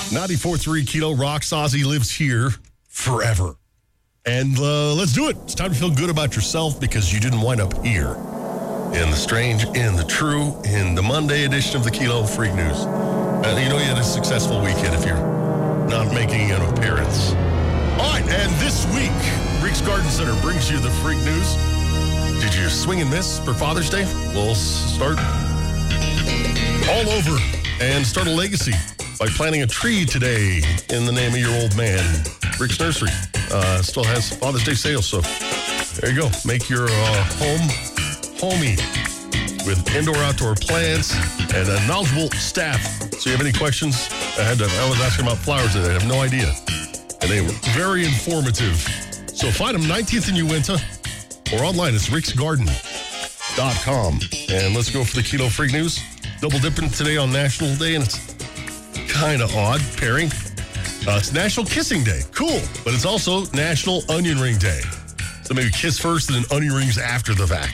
94.3 Kilo Rock. Ozzy lives here forever. And let's do it. It's time to feel good about yourself because you didn't wind up here. In the strange, in the true, in the Monday edition of the Kilo Freak News. You had a successful weekend if you're not making an appearance. All right, and this week, Rick's Garden Center brings you the Freak News. Did you swing and miss for Father's Day? We'll start all over and start a legacy by planting a tree today in the name of your old man. Rick's Nursery still has Father's Day sales, so there you go. Make your home homey with indoor-outdoor plants and a knowledgeable staff. So you have any questions? I was asking about flowers today. I have no idea. And they were very informative. So find them 19th in Uinta or online. It's ricksgarden.com. And let's go for the Kilo Freak News. Double dipping today on National Day, and it's kind of odd pairing. It's National Kissing Day. Cool. But it's also National Onion Ring Day. So maybe kiss first and then onion rings after the fact.